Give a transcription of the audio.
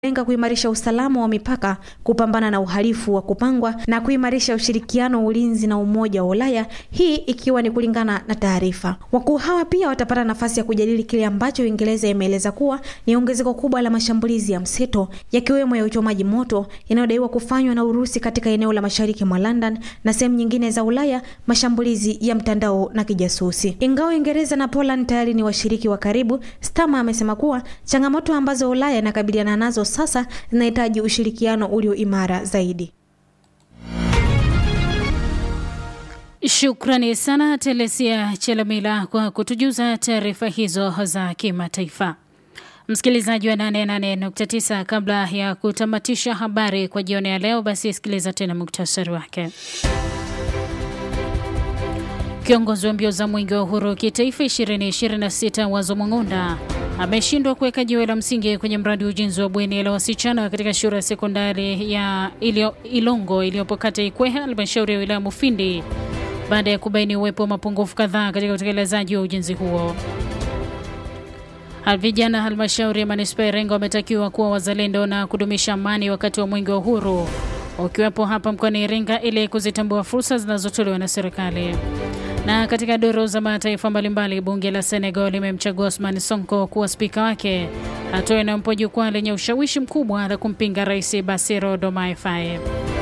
lenga kuimarisha usalama wa mipaka, kupambana na uhalifu wa kupangwa na kuimarisha ushirikiano, ulinzi na umoja wa Ulaya, hii ikiwa ni kulingana na taarifa. Wakuu hawa pia watapata nafasi ya kujadili kile ambacho Uingereza imeeleza kuwa ni ongezeko kubwa la mashambulizi ya mseto, yakiwemo ya uchomaji moto yanayodaiwa kufanywa na Urusi katika eneo la mashariki mwa London na sehemu nyingine za Ulaya, mashambulizi ya mtandao na kijasusi. Ingawa Uingereza na Poland tayari ni washiriki wa karibu, Starmer amesema kuwa changamoto ambazo Ulaya inakabiliana nazo sasa zinahitaji ushirikiano ulio imara zaidi. Shukrani sana Telesia Chelamila kwa kutujuza taarifa hizo za kimataifa. Msikilizaji wa 88.9, kabla ya kutamatisha habari kwa jioni ya leo, basi sikiliza tena muktasari wake. Kiongozi wa mbio za mwenge wa uhuru kitaifa 2026 Wazo Mang'onda ameshindwa kuweka jiwe la msingi kwenye mradi ujenzi wa bweni la wasichana katika shule ya sekondari ya Ilongo iliyopo kata Ikweha, halmashauri ya wilaya Mufindi, baada ya kubaini uwepo wa mapungufu kadhaa katika utekelezaji wa ujenzi huo. Vijana halmashauri ya manispaa ya Iringa wametakiwa kuwa wazalendo na kudumisha amani wakati wa mwenge wa uhuru, ukiwepo hapa mkoani Iringa, ili kuzitambua fursa zinazotolewa na serikali. Na katika duru za mataifa mbalimbali, bunge la Senegal limemchagua Ousmane Sonko kuwa spika wake, hatua inayompa jukwaa lenye ushawishi mkubwa la kumpinga Rais Bassirou Diomaye Faye.